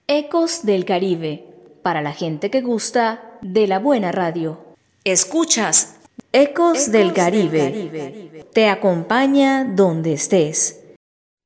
Ecos del Caribe, para la gente que gusta de la buena radio. Escuchas Ecos del Caribe. Te acompaña donde estés.